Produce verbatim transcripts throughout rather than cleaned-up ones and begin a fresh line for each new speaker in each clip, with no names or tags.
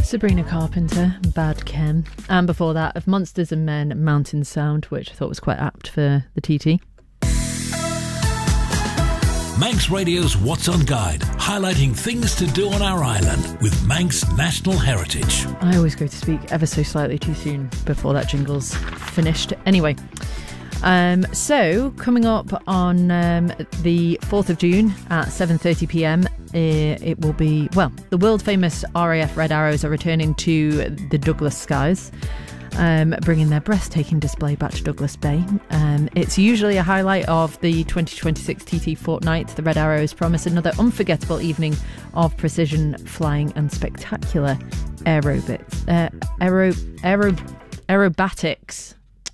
Sabrina Carpenter, Bad Chem. And before that, of Monsters and Men, Mountain Sound, which I thought was quite apt for the T T.
Manx Radio's What's On Guide, highlighting things to do on our island with Manx National Heritage.
I always go to speak ever so slightly too soon before that jingle's finished. Anyway, um, so coming up on um, the fourth of June at seven thirty p m, it, it will be, well, the world famous R A F Red Arrows are returning to the Douglas skies. Um, bringing their breathtaking display back to Douglas Bay. Um, it's usually a highlight of the twenty twenty-six T T fortnight. The Red Arrows promise another unforgettable evening of precision flying and spectacular aerobics, uh, aero, aero, aerobatics.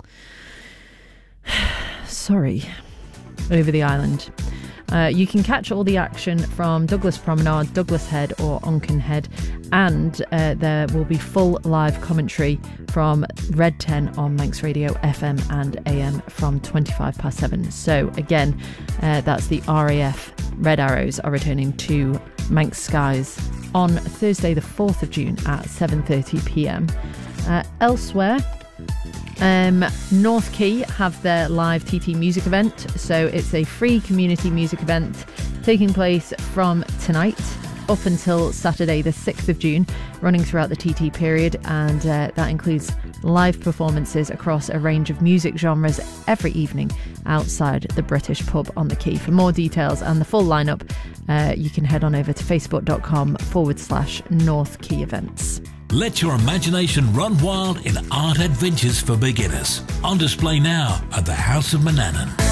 Sorry, over the island. Uh, you can catch all the action from Douglas Promenade, Douglas Head or Onken Head, and uh, there will be full live commentary from Red ten on Manx Radio F M and A M from twenty-five past seven. So again, uh, that's the R A F Red Arrows are returning to Manx Skies on Thursday the fourth of June at seven thirty p m. Uh, elsewhere, Um, North Quay have their live T T music event, so it's a free community music event taking place from tonight up until Saturday the sixth of June, running throughout the T T period, and uh, that includes live performances across a range of music genres every evening outside the British pub on the quay. For more details and the full lineup, uh, you can head on over to facebook.com forward slash North Quay events.
Let your imagination run wild in art adventures for beginners. On display now at the House of Manannan.